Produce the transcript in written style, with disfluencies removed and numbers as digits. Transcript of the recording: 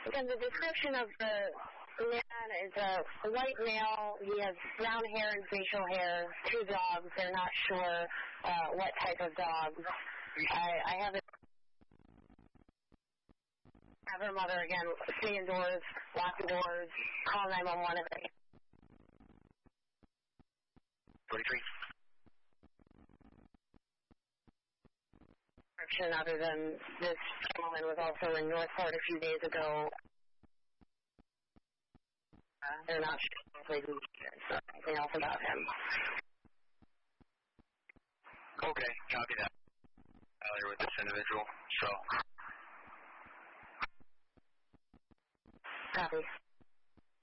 Again, the description of the man is a white male. He has brown hair and facial hair, 2 dogs. They're not sure what type of dogs. I have her mother, again, stay indoors, lock the doors, call 911 if they 43. Other than this gentleman was also in Northport a few days ago. They're not sure anything else about him. Okay, copy that. Earlier with this individual, so. Copy.